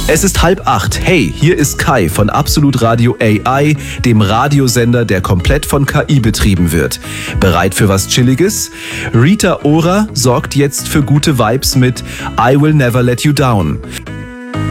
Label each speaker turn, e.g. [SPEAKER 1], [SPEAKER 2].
[SPEAKER 1] Es ist 7:30. Hey, hier ist Kai von Absolut Radio AI, dem Radiosender, der komplett von KI betrieben wird. Bereit für was Chilliges? Rita Ora sorgt jetzt für gute Vibes mit I Will Never Let You Down.